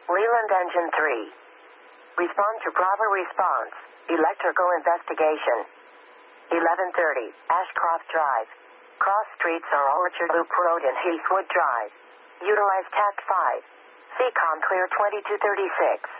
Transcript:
Leland Engine 3. Respond to Bravo response. Electrical investigation. 11:30, Ashcroft Drive. Cross streets are Orchard Loop Road and Heathwood Drive. Utilize Tact 5. CCOM clear 2236.